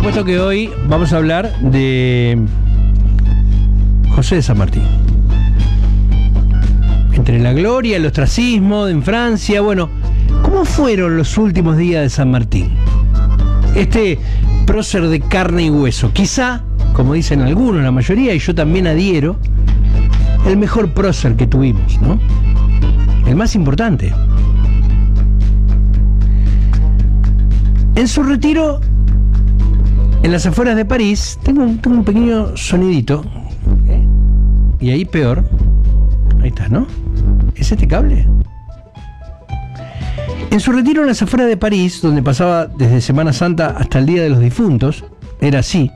supuesto que hoy vamos a hablar de José de San Martín. Entre la gloria, el ostracismo en Francia, bueno, ¿cómo fueron los últimos días de San Martín? Este prócer de carne y hueso, quizá, como dicen algunos, la mayoría, y yo también adhiero, el mejor prócer que tuvimos, ¿no? El más importante. En su retiro, en las afueras de París, tengo un pequeño sonidito, ¿eh? Y ahí peor. Ahí está, ¿no? ¿Es este cable? En su retiro en las afueras de París, donde pasaba desde Semana Santa hasta el Día de los Difuntos, era así.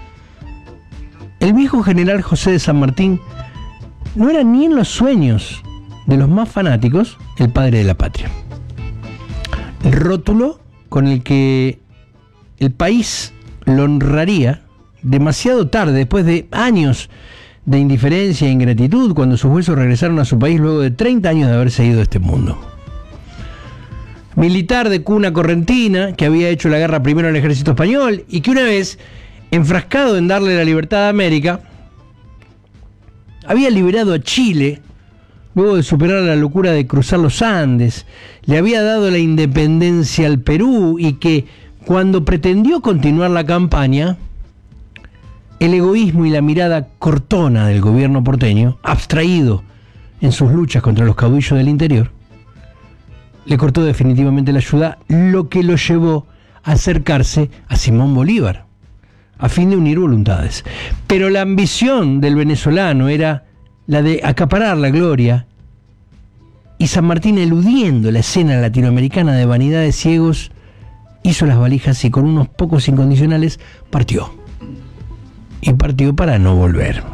El viejo general José de San Martín no era ni en los sueños de los más fanáticos el padre de la patria. El rótulo con el que el país lo honraría demasiado tarde, después de años de indiferencia e ingratitud, cuando sus huesos regresaron a su país luego de 30 años de haberse ido de este mundo. Militar de cuna correntina, que había hecho la guerra primero en el ejército español y que una vez, enfrascado en darle la libertad a América, había liberado a Chile luego de superar la locura de cruzar los Andes, le había dado la independencia al Perú y que, cuando pretendió continuar la campaña, el egoísmo y la mirada cortona del gobierno porteño, abstraído en sus luchas contra los caudillos del interior, le cortó definitivamente la ayuda, lo que lo llevó a acercarse a Simón Bolívar, a fin de unir voluntades. Pero la ambición del venezolano era la de acaparar la gloria, y San Martín, eludiendo la escena latinoamericana de vanidades ciegos, hizo las valijas y con unos pocos incondicionales partió. Y partió para no volver.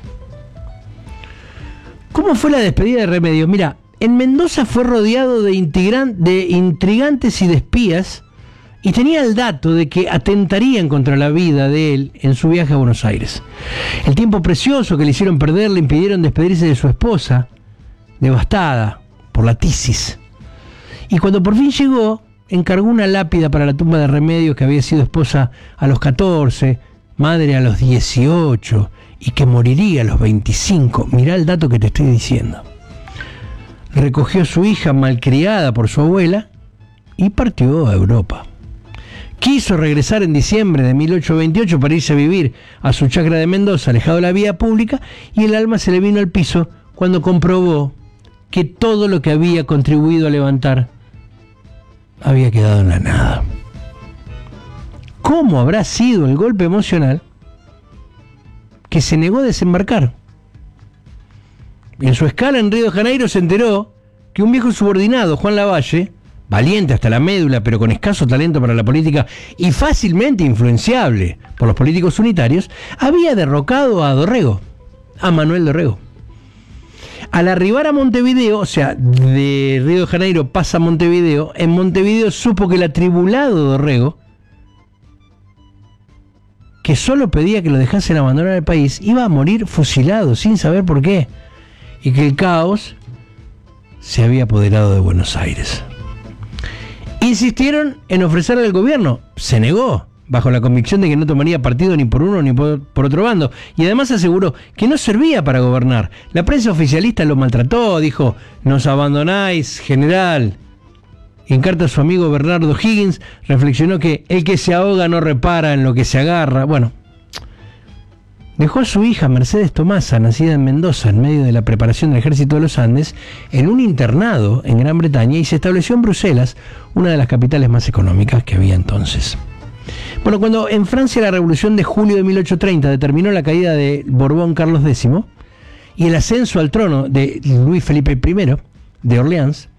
¿Cómo fue la despedida de Remedios? Mira, en Mendoza fue rodeado de intrigantes y de espías, y tenía el dato de que atentarían contra la vida de él en su viaje a Buenos Aires. El tiempo precioso que le hicieron perder le impidieron despedirse de su esposa, devastada por la tisis. Y cuando por fin llegó, encargó una lápida para la tumba de Remedios, que había sido esposa a los 14, madre a los 18 y que moriría a los 25. Mirá el dato que te estoy diciendo. Recogió a su hija malcriada por su abuela y partió a Europa. Quiso regresar en diciembre de 1828 para irse a vivir a su chacra de Mendoza, alejado de la vida pública, y el alma se le vino al piso cuando comprobó que todo lo que había contribuido a levantar había quedado en la nada. ¿Cómo habrá sido el golpe emocional que se negó a desembarcar? En su escala en Río de Janeiro se enteró que un viejo subordinado, Juan Lavalle, valiente hasta la médula, pero con escaso talento para la política y fácilmente influenciable por los políticos unitarios, había derrocado a Dorrego, a Manuel Dorrego. Al arribar a Montevideo, o sea, de Río de Janeiro pasa a Montevideo, en Montevideo supo que el atribulado Dorrego, que solo pedía que lo dejasen abandonar el país, iba a morir fusilado sin saber por qué, y que el caos se había apoderado de Buenos Aires. Insistieron en ofrecerle al gobierno, se negó, bajo la convicción de que no tomaría partido ni por uno ni por otro bando, y además aseguró que no servía para gobernar. La prensa oficialista lo maltrató, dijo: "Nos abandonáis, general". Y en carta a su amigo Bernardo Higgins reflexionó que el que se ahoga no repara en lo que se agarra. Bueno, dejó a su hija Mercedes Tomasa, nacida en Mendoza, en medio de la preparación del ejército de los Andes, en un internado en Gran Bretaña, y se estableció en Bruselas, una de las capitales más económicas que había entonces. Bueno, cuando en Francia la revolución de julio de 1830 determinó la caída de Borbón Carlos X y el ascenso al trono de Luis Felipe I de Orleans,